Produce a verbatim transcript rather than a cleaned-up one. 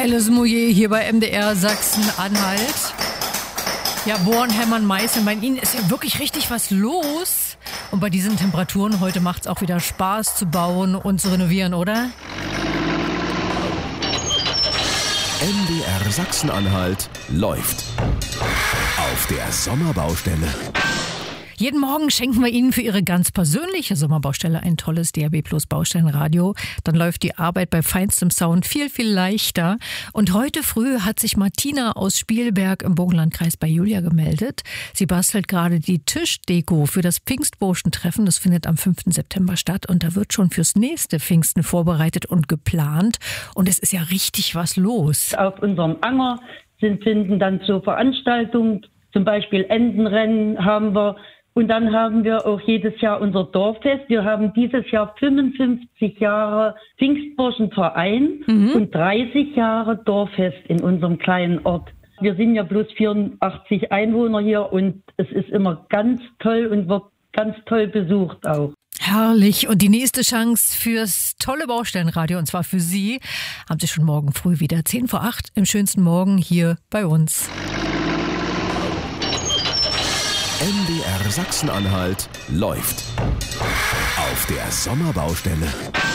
Alice Mouillet hier bei M D R Sachsen-Anhalt. Ja, bohren, hämmern, meißeln. Bei Ihnen ist ja wirklich richtig was los. Und bei diesen Temperaturen heute macht es auch wieder Spaß zu bauen und zu renovieren, oder? M D R Sachsen-Anhalt läuft auf der Sommerbaustelle. Jeden Morgen schenken wir Ihnen für Ihre ganz persönliche Sommerbaustelle ein tolles D A B Plus Baustellenradio. Dann läuft die Arbeit bei feinstem Sound viel, viel leichter. Und heute früh hat sich Martina aus Spielberg im Burgenlandkreis bei Julia gemeldet. Sie bastelt gerade die Tischdeko für das Pfingstburschentreffen. Das findet am fünften September statt. Und da wird schon fürs nächste Pfingsten vorbereitet und geplant. Und es ist ja richtig was los. Auf unserem Anger sind, finden dann so Veranstaltungen, zum Beispiel Entenrennen haben wir. Und dann haben wir auch jedes Jahr unser Dorffest. Wir haben dieses Jahr fünfundfünfzig Jahre Pfingstburschenverein mhm. und dreißig Jahre Dorffest in unserem kleinen Ort. Wir sind ja bloß vierundachtzig Einwohner hier und es ist immer ganz toll und wird ganz toll besucht auch. Herrlich. Und die nächste Chance fürs tolle Baustellenradio, und zwar für Sie, haben Sie schon morgen früh wieder. zehn vor acht im schönsten Morgen hier bei uns. M D R Sachsen-Anhalt läuft auf der Sommerbaustelle.